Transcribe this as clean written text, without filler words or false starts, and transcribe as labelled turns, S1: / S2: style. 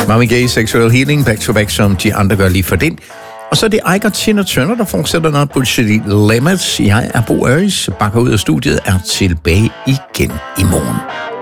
S1: Marvin Gaye, Sexual Healing, back to back, som de andre gør lige for den. Og så er det Ike og Tina Turner, der fortsætter noget på City Limits. Jeg er Bo Øris, bakker ud af studiet, er tilbage igen i morgen.